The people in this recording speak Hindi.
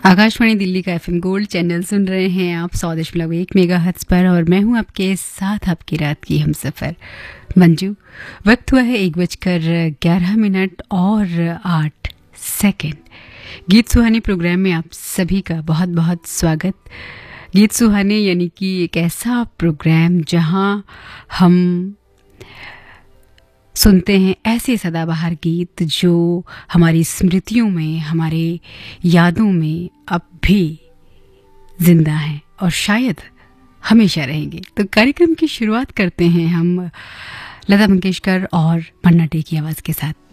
आकाशवाणी दिल्ली का एफएम गोल्ड चैनल सुन रहे हैं आप 100.1 मेगाहर्ट्ज़ पर और मैं हूं आपके साथ आपकी रात की हमसफर मंजू। वक्त हुआ है 1:11 और 8 सेकंड। गीत सुहानी प्रोग्राम में आप सभी का बहुत बहुत स्वागत। गीत सुहाने यानी कि एक ऐसा प्रोग्राम जहां हम सुनते हैं ऐसे सदाबहार गीत जो हमारी स्मृतियों में, हमारे यादों में अब भी जिंदा हैं और शायद हमेशा रहेंगे। तो कार्यक्रम की शुरुआत करते हैं हम लता मंगेशकर और मन्ना डे की आवाज़ के साथ।